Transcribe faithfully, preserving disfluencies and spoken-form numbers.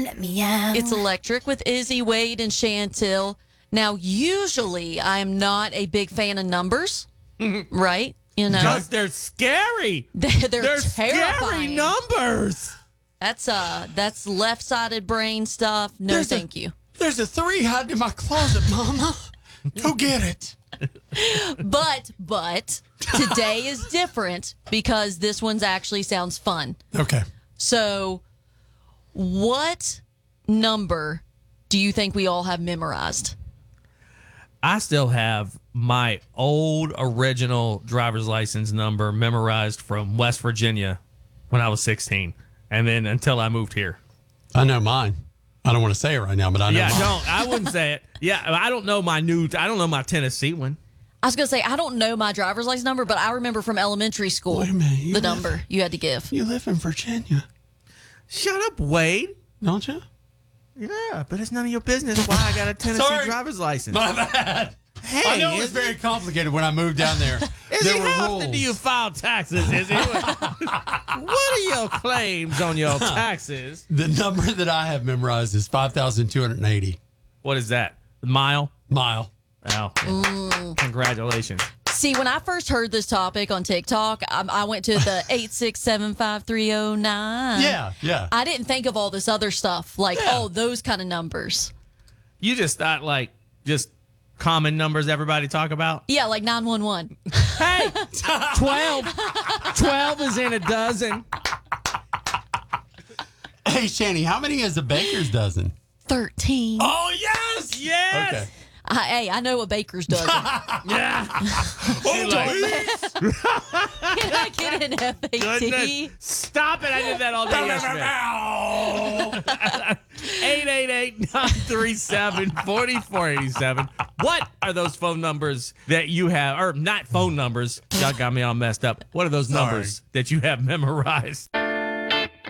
Let me out. It's Electric with Izzy, Wade, and Chantil. Now, usually I'm not a big fan of numbers, right? You know, Because they're scary. they're, They're terrifying. scary numbers. That's uh, that's left-sided brain stuff. No, There's a- thank you. There's a three hiding in my closet, Mama. Go get it. But but today is different because this one's actually sounds fun. Okay. So, what number do you think we all have memorized? I still have my old original driver's license number memorized from West Virginia when I was sixteen. And then until I moved here. I know mine. I don't want to say it right now, but I know Yeah, mine. don't. I wouldn't say it. Yeah, I don't know my new, I don't know my Tennessee one. I was going to say, I don't know my driver's license number, but I remember from elementary school Wait a minute, you the live- number you had to give. You live in Virginia, Shut up, Wade. don't you? Yeah, but it's none of your business why I got a Tennessee Sorry. driver's license. My bad. Hey, I know it was Izzy. very complicated when I moved down there. Izzy, there were how rules. often do you file taxes, Izzy? What are your claims on your taxes? The number that I have memorized is five thousand two hundred eighty. What is that? Mile? Mile. Oh, congratulations. See, when I first heard this topic on TikTok, I, I went to the eight six seven five three zero nine. Yeah, yeah. I didn't think of all this other stuff, like, Yeah. oh, those kind of numbers. You just thought like just common numbers everybody talk about? Yeah, like nine one one. Hey, twelve. twelve is in a dozen. Hey, Shani, how many is a baker's dozen? thirteen. Oh, yes! Yes. Okay. I, hey, I know a baker's dozen. Yeah. Oh, like- Can I get an F A T? Goodness. Stop it. I did that all day yesterday. eight eight eight, nine three seven, four four eight seven. What are those phone numbers that you have, or not phone numbers? Y'all got me all messed up. What are those Sorry. numbers that you have memorized?